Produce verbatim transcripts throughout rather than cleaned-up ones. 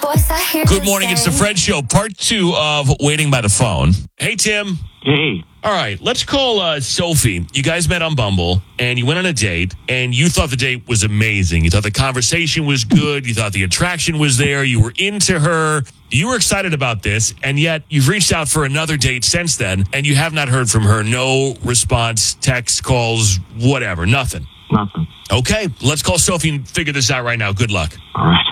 Good morning. It's the Fred Show, part two of Waiting by the Phone. Hey, Tim. Hey. All right, let's call uh, Sophie. You guys met on Bumble, and you went on a date, and you thought the date was amazing. You thought the conversation was good. You thought the attraction was there. You were into her. You were excited about this, and yet you've reached out for another date since then, and you have not heard from her. No response, text, calls, whatever, nothing. Nothing. Okay, let's call Sophie and figure this out right now. Good luck. All right.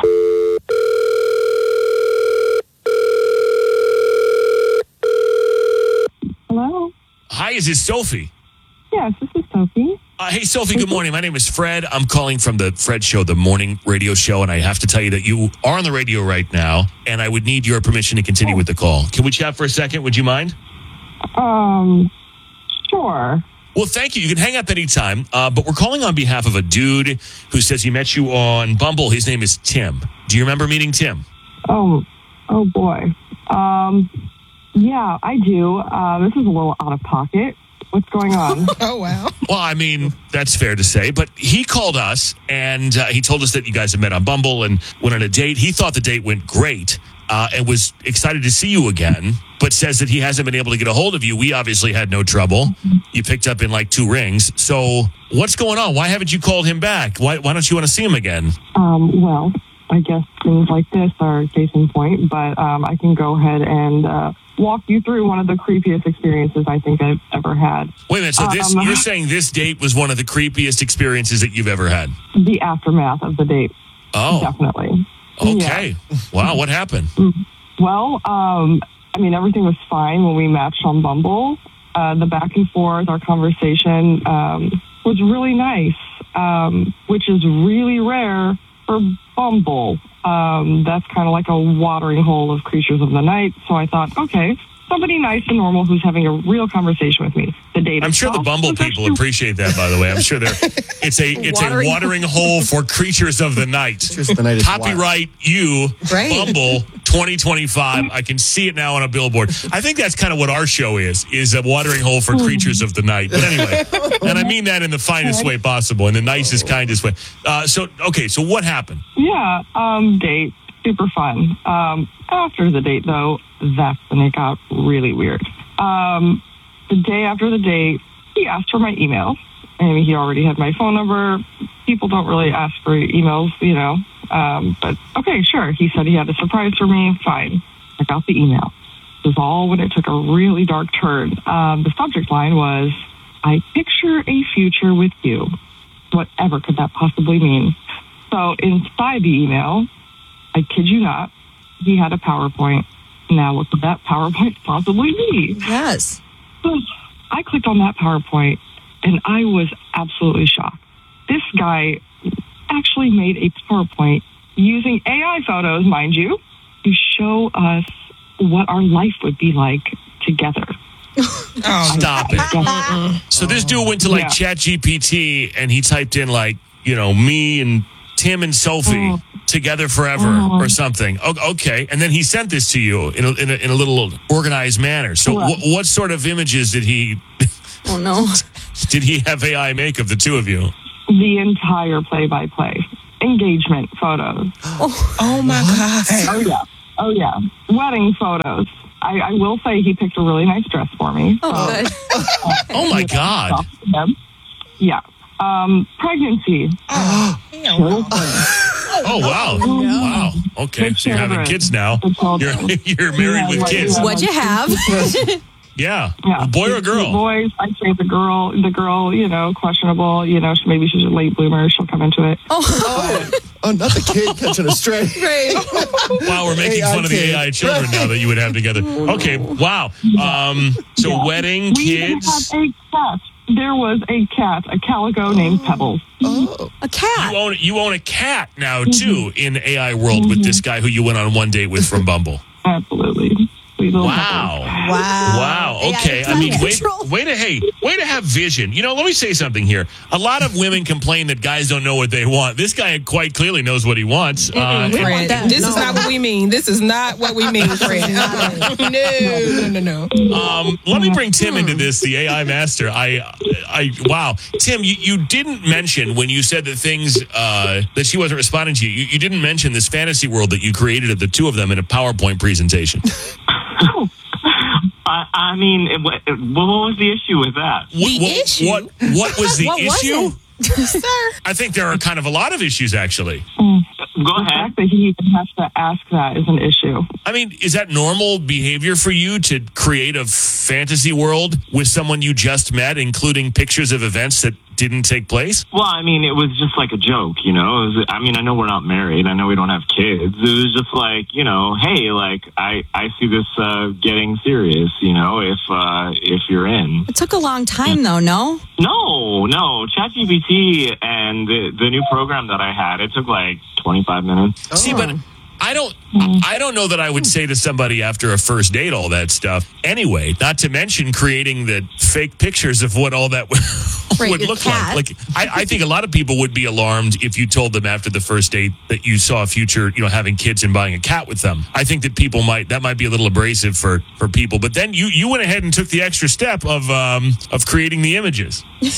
Hello? Hi, is this Sophie? Yes, this is Sophie. Uh, hey, Sophie, good morning. My name is Fred. I'm calling from the Fred Show, the morning radio show, and I have to tell you that you are on the radio right now, and I would need your permission to continue with the call. Can we chat for a second? Would you mind? Um, sure. Well, thank you. You can hang up anytime, uh, but we're calling on behalf of a dude who says he met you on Bumble. His name is Tim. Do you remember meeting Tim? Oh, oh boy. Um, yeah, I do. Uh, this is a little out of pocket. What's going on? Oh, wow. Well, I mean, that's fair to say, but he called us, and uh, he told us that you guys had met on Bumble and went on a date. He thought the date went great uh, and was excited to see you again, but says that he hasn't been able to get a hold of you. We obviously had no trouble. You picked up in like two rings. So what's going on? Why haven't you called him back? Why, why don't you want to see him again? Um, well, I guess things like this are case in point, but um, I can go ahead and uh, walk you through one of the creepiest experiences I think I've ever had. Wait a minute. So this, Um, you're saying this date was one of the creepiest experiences that you've ever had? The aftermath of the date. Oh, Definitely. okay. Wow, what happened? Well, um, I mean, everything was fine when we matched on Bumble. Uh, the back and forth, our conversation um, was really nice, um, which is really rare for Bumble. Um, that's kind of like a watering hole of creatures of the night. So I thought, okay, somebody nice and normal who's having a real conversation with me. The date I'm sure the itself Bumble was people actually- appreciate that, by the way. I'm sure they're it's a it's Watering- a watering hole for creatures of the night. Creatures of the night is Copyright you, Right. Bumble twenty twenty-five. I can see it now on a billboard. I think that's kind of what our show is, is a watering hole for creatures of the night. But anyway, and I mean that in the finest way possible, in the nicest, kindest way. Uh, so, okay, so what happened? Yeah, um, date. Super fun. Um, after the date, though, that's when it got really weird. Um, the day after the date, he asked for my email. And he already had my phone number. People don't really ask for emails, you know. Um, but, okay, sure. He said he had a surprise for me. Fine. I got the email. It was all when it took a really dark turn. Um, the subject line was, I picture a future with you. Whatever could that possibly mean? So inside the email, I kid you not, he had a PowerPoint. Now, what could that PowerPoint possibly be? Yes. So I clicked on that PowerPoint, and I was absolutely shocked. This guy actually made a PowerPoint using A I photos, mind you, to show us what our life would be like together. Oh, Stop it. So this dude went to like Yeah. ChatGPT and he typed in like, you know, me and Tim and Sophie Oh. together forever Oh. or something. O- Okay. And then he sent this to you in a, in a, in a little organized manner. So Well- wh- what sort of images did he, oh no. did he have A I make of the two of you? The entire play-by-play. Engagement photos. Oh my God. Oh, yeah. Oh, yeah. Wedding photos. I, I will say he picked a really nice dress for me. Oh, good. Oh my God. Yeah. Um, pregnancy. Children. Oh, wow. Wow. Okay. The So you're having children. kids now. The children. You're, you're married Yeah, with like- kids. What'd you have? Yeah. Yeah. Boy or The girl? boys. I say the girl. The girl. You know, questionable. You know, she- maybe she's a late bloomer. She'll come into it. Oh, Oh, not the kid catching a stray. great. Wow, we're making A I fun of the kid. A I children now that you would have together. Okay, wow. Um, so Yeah. wedding, We even kids. had a cat. There was a cat, a calico named Pebbles. Oh, A cat. You own you own a cat now too in A I world with this guy who you went on one date with from Bumble. Absolutely. Sweet little Wow. Wow. Wow. Yeah, Okay. it's I mean, out of way, control. way to hey, way to have vision. You know, let me say something here. A lot of women complain that guys don't know what they want. This guy quite clearly knows what he wants. Uh, Fred, want that. this is No. not what we mean. This is not what we mean, Fred. no, no, no, no. um, let me bring Tim into this, the A I master. I, I, wow, Tim, you, you didn't mention when you said that things uh, that she wasn't responding to you, you. You didn't mention this fantasy world that you created of the two of them in a PowerPoint presentation. I, I mean, it, what, what was the issue with that? What, The what, issue? What, what was the What was issue? Sir. I think there are kind of a lot of issues, actually. Go The ahead. fact that he even has to ask that is an issue. I mean, is that normal behavior for you to create a fantasy world with someone you just met, including pictures of events that didn't take place? Well, I mean, it was just like a joke, you know? It was, I mean, I know we're not married. I know we don't have kids. It was just like, you know, hey, like, I, I see this uh, getting serious, you know, if uh, if you're in. It took a long time, though, no? No, no. ChatGPT and the, the new program that I had, it took like twenty-five minutes. See, but I don't I don't know that I would say to somebody after a first date all that stuff. Anyway, not to mention creating the fake pictures of what all that would, Right, would your look cat. like. Like I, I think a lot of people would be alarmed if you told them after the first date that you saw a future, you know, having kids and buying a cat with them. I think that people might that might be a little abrasive for for people. But then you you went ahead and took the extra step of um of creating the images.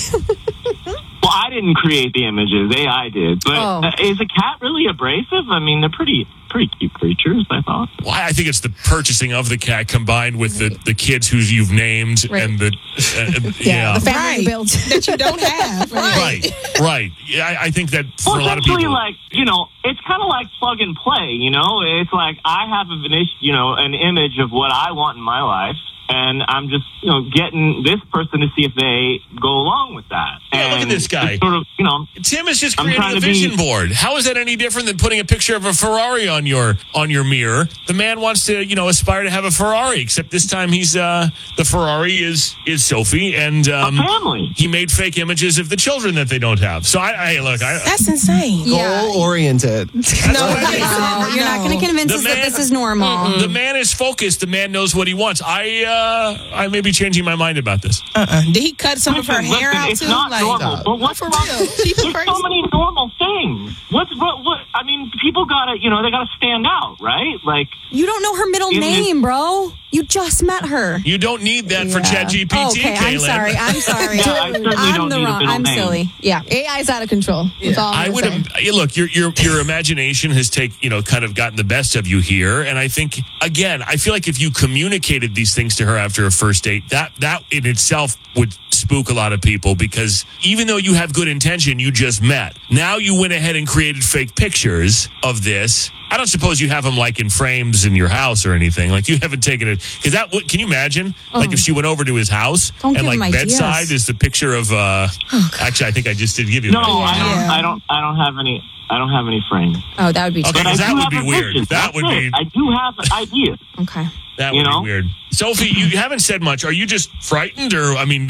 Well, I didn't create the images. A I did. But Oh. uh, is a cat really abrasive? I mean, they're pretty pretty cute creatures, I thought. Well, I think it's the purchasing of the cat combined with the, the kids who you've named Right. and the uh, uh, yeah. The family Right. you built. That you don't have. Right, right. Yeah, I, I think that for Well, a lot of essentially, people, like, you know, it's kind of like plug and play, you know? It's like I have an, is- you know, an image of what I want in my life, and I'm just, you know, getting this person to see if they go along with that. Yeah, look at And this guy. it's sort of, you know, Tim is just I'm creating trying a to be- vision board. How is that any different than putting a picture of a Ferrari on your on your mirror? The man wants to, you know, aspire to have a Ferrari, except this time he's uh the Ferrari is is Sophie, and um, a family. he made fake images of the children that they don't have. So I, I look, I, That's insane. Yeah. Goal oriented. No, No, you're not going to convince The us man- that this is normal. the man is focused. The man knows what he wants. I uh I may be changing my mind about this. Uh-uh. Did he cut some of her Listen, hair listen, out it's too? not Like, normal. But what's for wrong? real. She's There's crazy. so many normal things. What's what? What? I mean, people gotta, you know, they gotta stand out, right? Like, You don't know her middle It is- name, bro. You just met her. You don't need that for Yeah. ChatGPT, Okay, I'm Caleb. sorry. I'm sorry. Yeah, I certainly I'm don't the need a wrong. middle I'm name. silly. Yeah. A I is out of control. That's all I'm I gonna would say. im- yeah, look. Your your your imagination has take you know kind of gotten the best of you here, and I think again, I feel like if you communicated these things to her after a first date, that that in itself would spook a lot of people because even though you have good intention, you just met. Now you went ahead and created fake pictures of this. I don't suppose you have them like in frames in your house or anything. Like you haven't taken it because that. What, can you imagine? Like if she went over to his house Don't and give like him ideas. bedside is the picture of. uh Actually, I think I just did give you. no, that. I don't. Yeah. I don't. I don't have any. I don't have any frames. Oh, that would be Okay, too. But I 'cause that do would have be a weird. vision. That That's would it. be- I do have ideas. Okay. That You would know? be weird. Sophie, you haven't said much. Are you just frightened, or I mean,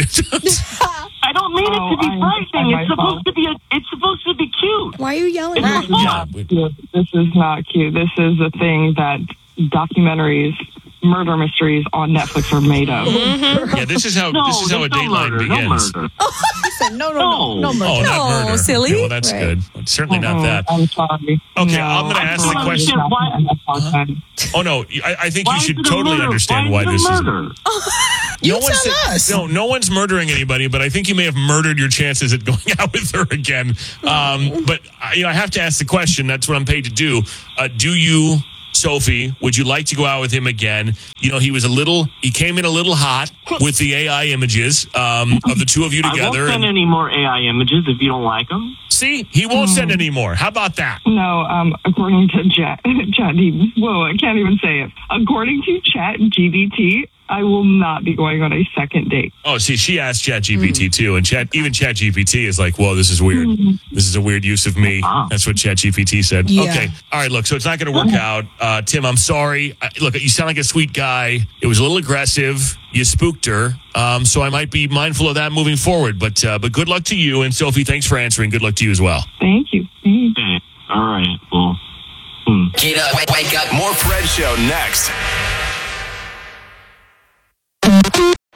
I don't mean Oh, it to be I'm- frightening. I'm It's my fault. supposed to be. A, it's supposed to be cute. Why are you yelling? It's at for me? yeah, fun. we- Yeah, this is not cute. This is a thing that documentaries, murder mysteries on Netflix are made of. yeah. This is how No, this is how a there's no dateline murder. begins. No murder. He said, no, no, no, No. no, murder. Oh, not No, murder. silly. Okay, well, that's Right. good. It's certainly not Mm-mm, that. I'm sorry. Okay, No, I'm gonna I ask don't the understand question. why- Oh no, I, I think Why you is should it a totally murder? understand why, why, this is it a is. murder? You no one's tell sa- us. No, no one's murdering anybody, but I think you may have murdered your chances at going out with her again. Um, but uh, you know, I have to ask the question. That's what I'm paid to do. Uh, do you, Sophie? Would you like to go out with him again? You know, he was a little. He came in a little hot with the A I images um, of the two of you I won't together. send and- any more A I images if you don't like them. see, he won't send any more. How about that? No, um, according to Chat, Chat G- whoa, I can't even say it. According to Chat G B T, I will not be going on a second date. Oh, see, she asked ChatGPT too, and Chat even ChatGPT is like, "Whoa, this is weird. This is a weird use of me." Ah. That's what ChatGPT said. Yeah. Okay, all right. Look, so it's not going to work out. Uh, Tim, I'm sorry. I, look, you sound like a sweet guy. It was a little aggressive. You spooked her, um, so I might be mindful of that moving forward. But uh, but good luck to you, and Sophie, thanks for answering. Good luck to you as well. Thank you. Thanks. Okay. All right. Well. Hmm. Get up, wake, wake up. More Fred Show next.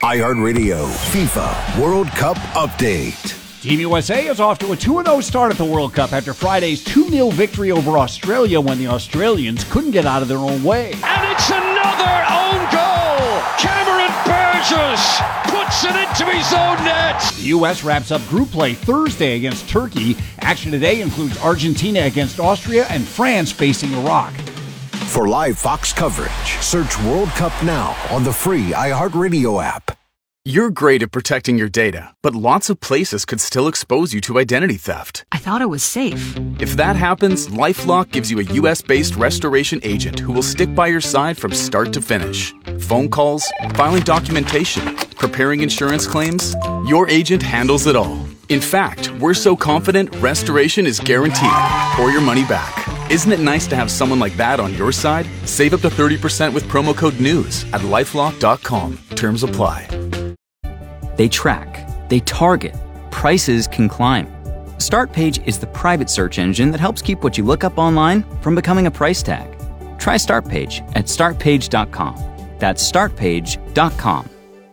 iHeartRadio FIFA World Cup Update. Team U S A is off to a two and oh start at the World Cup after Friday's two nil victory over Australia when the Australians couldn't get out of their own way. And it's another own goal! Cameron Burgess puts it into his own net! The U S wraps up group play Thursday against Turkey. Action today includes Argentina against Austria and France facing Iraq. For live Fox coverage, search World Cup now on the free iHeartRadio app. You're great at protecting your data, but lots of places could still expose you to identity theft. I thought it was safe. If that happens, LifeLock gives you a U S-based restoration agent who will stick by your side from start to finish. Phone calls, filing documentation, preparing insurance claims, your agent handles it all. In fact, we're so confident restoration is guaranteed or your money back. Isn't it nice to have someone like that on your side? Save up to thirty percent with promo code NEWS at lifelock dot com. Terms apply. They track, they target, prices can climb. StartPage is the private search engine that helps keep what you look up online from becoming a price tag. Try StartPage at start page dot com. That's start page dot com.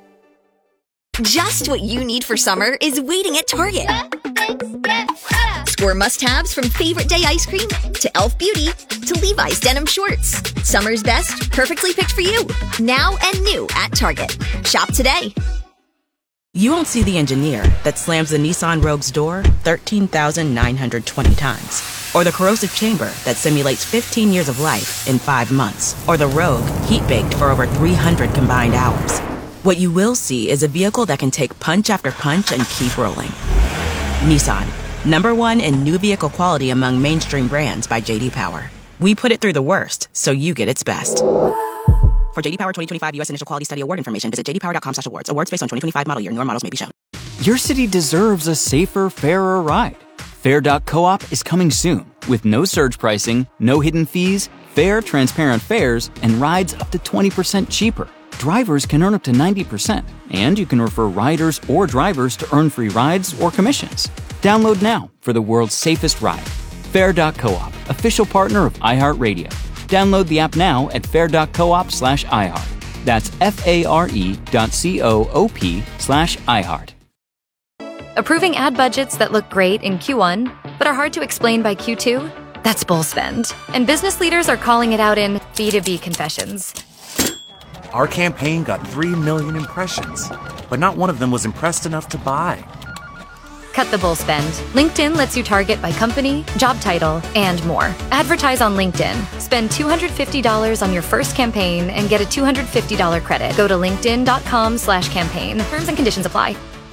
Just what you need for summer is waiting at Target. Score must-haves from Favorite Day ice cream to e l f Beauty to Levi's denim shorts. Summer's best, perfectly picked for you. Now and new at Target. Shop today. You won't see the engineer that slams the Nissan Rogue's door thirteen thousand nine hundred twenty times. Or the corrosive chamber that simulates fifteen years of life in five months. Or the Rogue heat-baked for over three hundred combined hours. What you will see is a vehicle that can take punch after punch and keep rolling. Nissan, number one in new vehicle quality among mainstream brands by J D Power. We put it through the worst, so you get its best. For J D Power twenty twenty-five U S Initial Quality Study Award information, visit j d power dot com slash awards. Awards based on twenty twenty-five model year. Newer models may be shown. Your city deserves a safer, fairer ride. Fair dot coop is coming soon with no surge pricing, no hidden fees, fair, transparent fares, and rides up to twenty percent cheaper. Drivers can earn up to ninety percent, and you can refer riders or drivers to earn free rides or commissions. Download now for the world's safest ride. Fair dot coop, official partner of iHeartRadio. Download the app now at fair dot coop slash iHeart. That's F-A-R-E dot C-O-O-P slash iHeart. Approving ad budgets that look great in Q one, but are hard to explain by Q two? That's bull spend. And business leaders are calling it out in B two B confessions. Our campaign got three million impressions, but not one of them was impressed enough to buy. Cut the bull spend. LinkedIn lets you target by company, job title, and more. Advertise on LinkedIn. Spend two hundred fifty dollars on your first campaign and get a two hundred fifty dollars credit. Go to linkedin dot com slash campaign. Terms and conditions apply.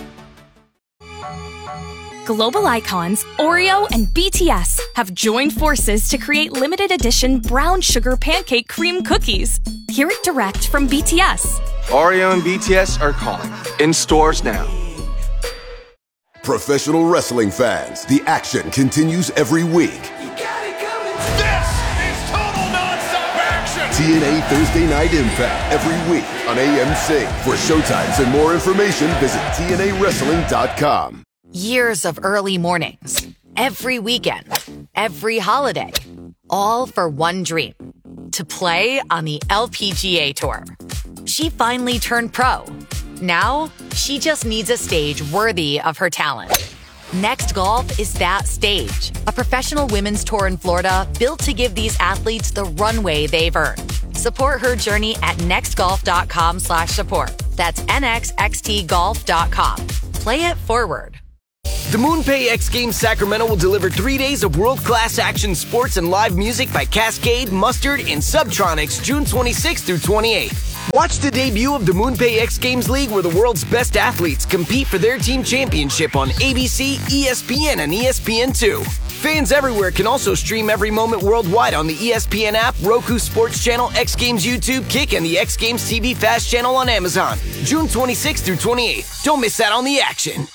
Global icons Oreo and B T S have joined forces to create limited edition brown sugar pancake cream cookies. Hear it direct from B T S. Oreo and B T S are calling. In stores now. Professional wrestling fans, the action continues every week. This is total nonstop action! T N A Thursday Night Impact every week on A M C. For showtimes and more information, visit T N A wrestling dot com. Years of early mornings, every weekend, every holiday, all for one dream, to play on the L P G A Tour. She finally turned pro. Now, she just needs a stage worthy of her talent. Next Golf is that stage, a professional women's tour in Florida built to give these athletes the runway they've earned. Support her journey at next golf dot com slash support. That's N X X T golf dot com. Play it forward. The MoonPay X Games Sacramento will deliver three days of world-class action sports and live music by Cascade, Mustard, and Subtronics June twenty-sixth through twenty-eighth. Watch the debut of the MoonPay X Games League where the world's best athletes compete for their team championship on A B C, E S P N, and E S P N two. Fans everywhere can also stream every moment worldwide on the E S P N app, Roku Sports Channel, X Games YouTube, Kick, and the X Games T V Fast Channel on Amazon. June twenty-sixth through twenty-eighth. Don't miss out on the action.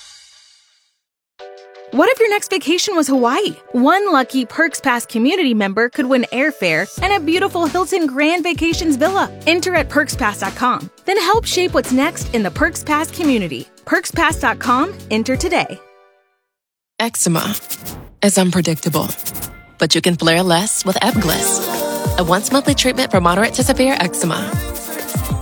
What if your next vacation was Hawaii? One lucky Perks Pass community member could win airfare and a beautiful Hilton Grand Vacations villa. Enter at perks pass dot com. Then help shape what's next in the Perks Pass community. perks pass dot com. Enter today. Eczema is unpredictable, but you can flare less with Ebglyss, a once-monthly treatment for moderate to severe eczema.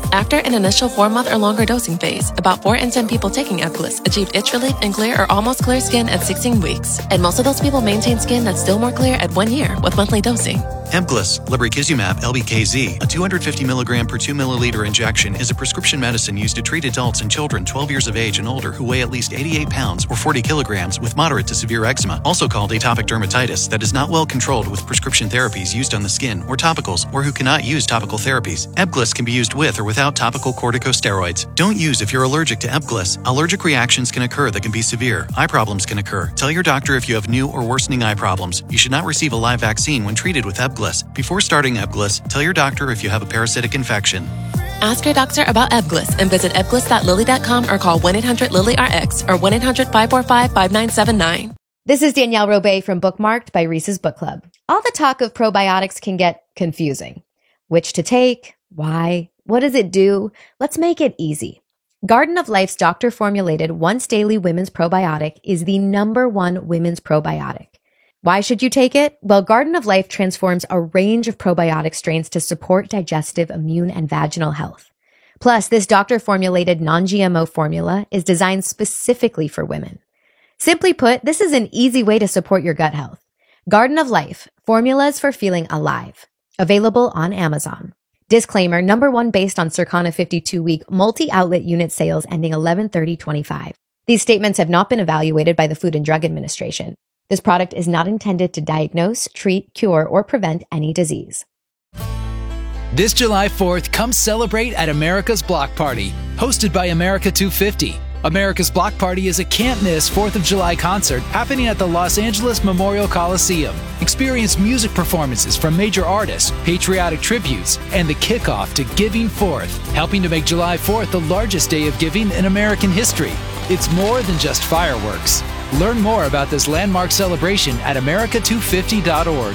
After an initial four-month or longer dosing phase, about four in ten people taking Ebglyss achieved itch relief and clear or almost clear skin at sixteen weeks. And most of those people maintain skin that's still more clear at one year with monthly dosing. Ebglyss, lebrikizumab L B K Z, a two hundred fifty milligram per two milliliter injection, is a prescription medicine used to treat adults and children twelve years of age and older who weigh at least eighty-eight pounds or forty kilograms with moderate to severe eczema, also called atopic dermatitis, that is not well controlled with prescription therapies used on the skin or topicals, or who cannot use topical therapies. Ebglyss can be used with or without topical corticosteroids. Don't use if you're allergic to Ebglyss. Allergic reactions can occur that can be severe. Eye problems can occur. Tell your doctor if you have new or worsening eye problems. You should not receive a live vaccine when treated with Ebglyss. Before starting Ebglyss, tell your doctor if you have a parasitic infection. Ask your doctor about Ebglyss and visit ebglyss dot lilly dot com or call one eight hundred lilly R X or one eight hundred five four five five nine seven nine. This is Danielle Robay from Bookmarked by Reese's Book Club. All the talk of probiotics can get confusing. Which to take? Why? What does it do? Let's make it easy. Garden of Life's doctor-formulated once-daily women's probiotic is the number one women's probiotic. Why should you take it? Well, Garden of Life transforms a range of probiotic strains to support digestive, immune, and vaginal health. Plus, this doctor-formulated non-G M O formula is designed specifically for women. Simply put, this is an easy way to support your gut health. Garden of Life, formulas for feeling alive. Available on Amazon. Disclaimer, number one based on Circana fifty-two week multi-outlet unit sales ending eleven thirty twenty-five. These statements have not been evaluated by the Food and Drug Administration. This product is not intended to diagnose, treat, cure, or prevent any disease. This July fourth, come celebrate at America's Block Party, hosted by America two fifty. America's Block Party is a can't-miss fourth of July concert happening at the Los Angeles Memorial Coliseum. Experience music performances from major artists, patriotic tributes, and the kickoff to Giving Fourth, helping to make July fourth the largest day of giving in American history. It's more than just fireworks. Learn more about this landmark celebration at america two fifty dot org.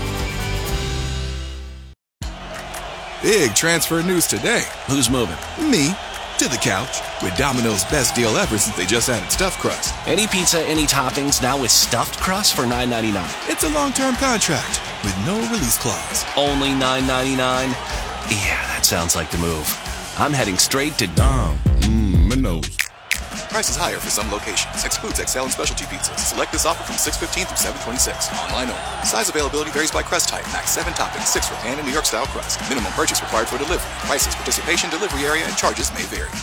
Big transfer news today. Who's moving? Me. To the couch. With Domino's best deal ever since they just added stuffed crust. Any pizza, any toppings, now with stuffed crust for nine ninety-nine. It's a long-term contract with no release clause. Only nine ninety-nine? Yeah, that sounds like the move. I'm heading straight to Dom. Mmm, Minos. Prices higher for some locations. Excludes X L and specialty pizzas. Select this offer from six fifteen through seven twenty-six. Online only. Size availability varies by crust type. Max seven toppings, six for pan and New York style crust. Minimum purchase required for delivery. Prices, participation, delivery area, and charges may vary.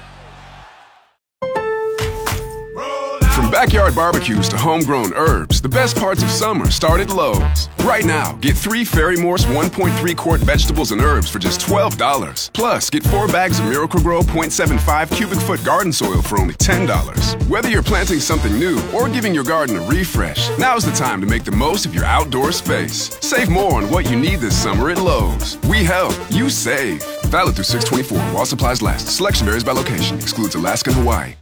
From backyard barbecues to homegrown herbs, the best parts of summer start at Lowe's. Right now, get three Fairy Morse one point three quart vegetables and herbs for just twelve dollars. Plus, get four bags of Miracle-Gro zero point seven five cubic foot garden soil for only ten dollars. Whether you're planting something new or giving your garden a refresh, now's the time to make the most of your outdoor space. Save more on what you need this summer at Lowe's. We help, you save. Valid through six twenty-four while supplies last. Selection varies by location. Excludes Alaska and Hawaii.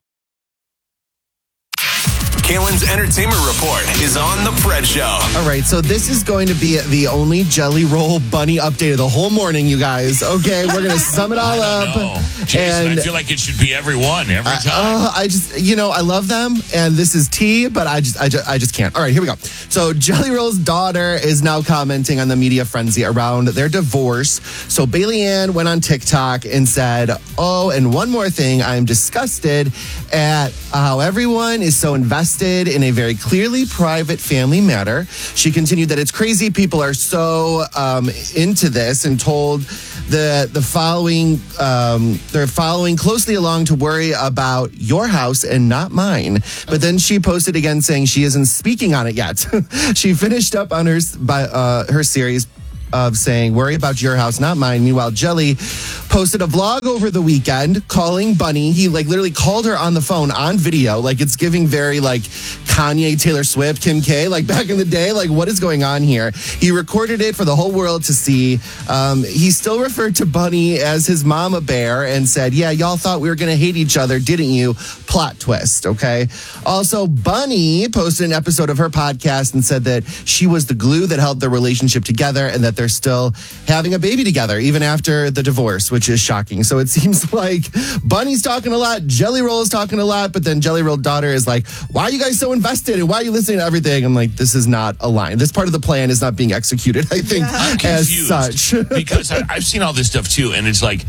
Kalen's Entertainment Report is on The Fred Show. All right, so this is going to be the only Jelly Roll Bunny update of the whole morning, you guys. Okay, we're going to sum it all up. Jason, and I feel like it should be every one, every time. Uh, I just, you know, I love them, and this is tea, but I just, I just, I just can't. All right, here we go. So Jelly Roll's daughter is now commenting on the media frenzy around their divorce. So Bailey Ann went on TikTok and said, "Oh, and one more thing, I'm disgusted at how everyone is so invested in a very clearly private family matter." She continued that it's crazy people are so um, into this, and told the the following um, they're following closely along to worry about your house and not mine. But then she posted again saying she isn't speaking on it yet. She finished up on her by uh, her series of saying, "Worry about your house, not mine." Meanwhile, Jelly posted a vlog over the weekend calling Bunny. He like literally called her on the phone on video. Like it's giving very like Kanye, Taylor Swift, Kim K, like back in the day. Like what is going on here? He recorded it for the whole world to see. Um, he still referred to Bunny as his mama bear and said, "Yeah, y'all thought we were going to hate each other, didn't you?" Plot twist, okay? Also, Bunny posted an episode of her podcast and said that she was the glue that held their relationship together, and that they're still having a baby together even after the divorce, which is shocking. So it seems like Bunny's talking a lot, Jelly Roll is talking a lot, but then Jelly Roll's daughter is like, "Why are you guys so invested? And why are you listening to everything?" I'm like, this is not aligned. This part of the plan is not being executed, I think, I'm as confused such. because I, I've seen all this stuff too, and it's like,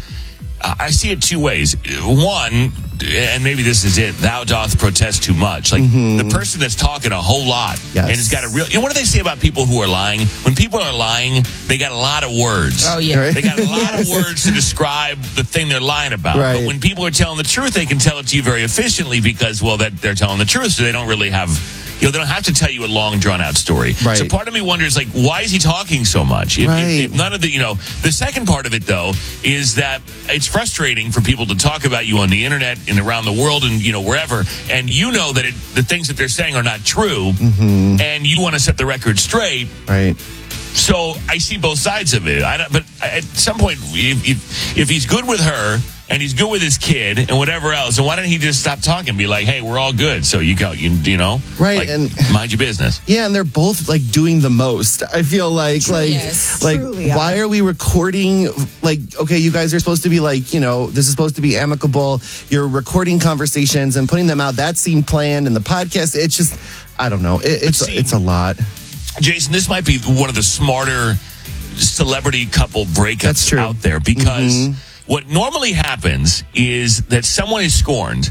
uh, I see it two ways. One, and maybe this is it, thou doth protest too much. Like mm-hmm. the person that's talking a whole lot yes. and has got a real, you know, what do they say about people who are lying? When people are lying, they got a lot of words. Oh, yeah. They got a lot yes. of words to describe the thing they're lying about. Right. But when people are telling the truth, they can tell it to you very efficiently because, well, that they're telling the truth, so they don't really have... You know, they don't have to tell you a long, drawn-out story. Right. So part of me wonders, like, why is he talking so much? If, right. if, if none of the, you know, the second part of it, though, is that it's frustrating for people to talk about you on the internet and around the world and, you know, wherever, and you know that it, the things that they're saying are not true, mm-hmm. and you want to set the record straight. Right. So I see both sides of it. I don't, but at some point, if, if, if he's good with her, and he's good with his kid and whatever else, and why don't he just stop talking and be like, hey, we're all good, so you go, you, you know? Right, like, and mind your business. Yeah, and they're both, like, doing the most. I feel like, like, yes, like truly, why yeah. are we recording, like, okay, you guys are supposed to be, like, you know, this is supposed to be amicable. You're recording conversations and putting them out. That seemed planned, and the podcast, it's just, I don't know. It, it's, see, it's a lot. Jason, this might be one of the smarter celebrity couple breakups out there because... Mm-hmm. What normally happens is that someone is scorned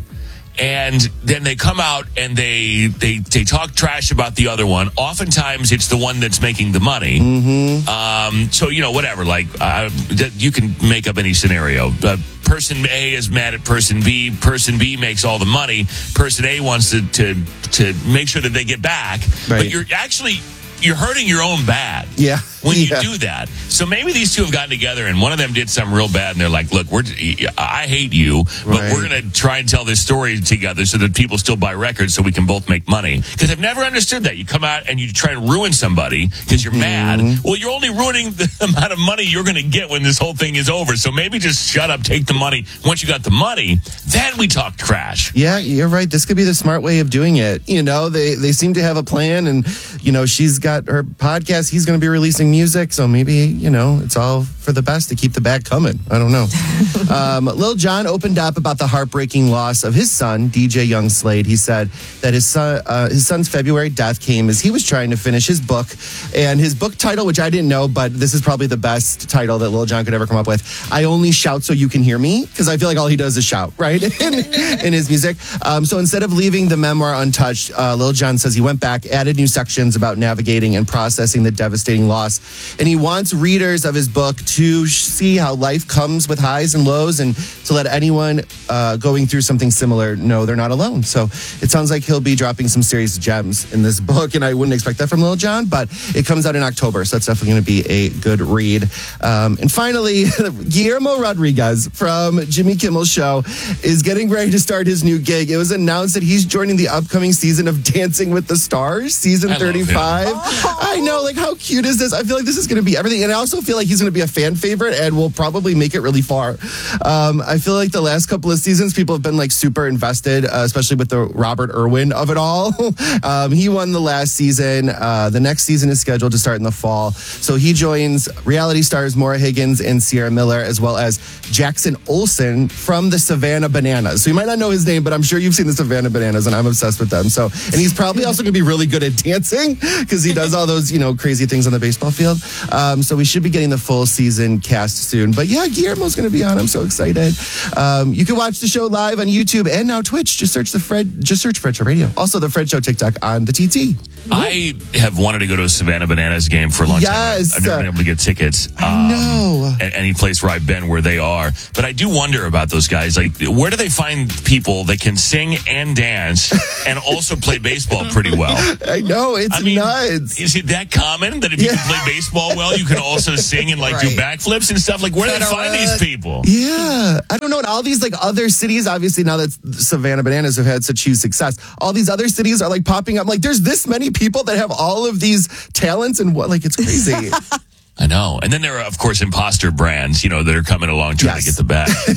and then they come out and they they they talk trash about the other one. Oftentimes it's the one that's making the money. Mm-hmm. Um, so, you know, whatever, like uh, you can make up any scenario. Uh, person A is mad at person B. Person B makes all the money. Person A wants to, to, to make sure that they get back. Right. But you're actually... You're hurting your own bad yeah. when you yeah. do that. So maybe these two have gotten together and one of them did something real bad and they're like, look, we're I hate you, but right. we're going to try and tell this story together so that people still buy records so we can both make money. Because I've never understood that. You come out and you try and ruin somebody because you're mm-hmm. mad. Well, you're only ruining the amount of money you're going to get when this whole thing is over. So maybe just shut up, take the money. Once you got the money, then we talk trash. Yeah, you're right. This could be the smart way of doing it. You know, they, they seem to have a plan and, you know, she's got her podcast, he's going to be releasing music, so maybe, you know, it's all for the best to keep the bag coming. I don't know. um, Lil Jon opened up about the heartbreaking loss of his son, D J Young Slade. He said that his son, uh, his son's February death came as he was trying to finish his book, and his book title, which I didn't know, but this is probably the best title that Lil Jon could ever come up with. I only shout so you can hear me, because I feel like all he does is shout, right, in, in his music. Um, so instead of leaving the memoir untouched, uh, Lil Jon says he went back, added new sections about navigating and processing the devastating loss. And he wants readers of his book to see how life comes with highs and lows and to let anyone uh, going through something similar know they're not alone. So it sounds like he'll be dropping some serious gems in this book, and I wouldn't expect that from Lil Jon, but it comes out in October, so it's definitely going to be a good read. Um, and finally, Guillermo Rodriguez from Jimmy Kimmel's show is getting ready to start his new gig. It was announced that he's joining the upcoming season of Dancing with the Stars, season thirty-five. I know, like, how cute is this? I feel like this is going to be everything. And I also feel like he's going to be a fan favorite and will probably make it really far. Um, I feel like the last couple of seasons, people have been like super invested, uh, especially with the Robert Irwin of it all. um, he won the last season. Uh, the next season is scheduled to start in the fall. So he joins reality stars Maura Higgins and Sierra Miller, as well as Jackson Olsen from the Savannah Bananas. So you might not know his name, but I'm sure you've seen the Savannah Bananas, and I'm obsessed with them. So, and he's probably also going to be really good at dancing because he does all those, you know, crazy things on the baseball field. Um, so we should be getting the full season cast soon. But yeah, Guillermo's going to be on. I'm so excited. Um, you can watch the show live on YouTube and now Twitch. Just search the Fred. Just search Fred Show Radio. Also, the Fred Show TikTok on the T T. I have wanted to go to a Savannah Bananas game for a long yes. time. I've never been able to get tickets. I know. Um, at any place where I've been where they are. But I do wonder about those guys. Like, where do they find people that can sing and dance and also play baseball pretty well? I know. It's I mean, nuts. Is it that common that if you yeah. can play baseball well, you can also sing and like right. do backflips and stuff? Like, where do they find these people? Yeah. I don't know. In all these like other cities, obviously now that Savannah Bananas have had such huge success, all these other cities are like popping up. Like, there's this many people that have all of these talents and what, like, it's crazy. I know. And then there are, of course, imposter brands, you know, that are coming along trying yes. to get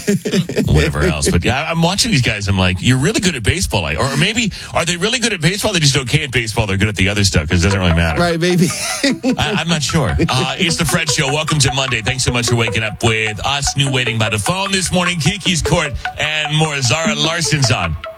the bag. Whatever else. But yeah, I'm watching these guys. I'm like, you're really good at baseball. Like, or maybe, are they really good at baseball? They're just okay at baseball. They're good at the other stuff because it doesn't really matter. Right, maybe. I, I'm not sure. Uh, it's the Fred Show. Welcome to Monday. Thanks so much for waking up with us. New waiting by the phone this morning. Kiki's Court and more. Zara Larson's on.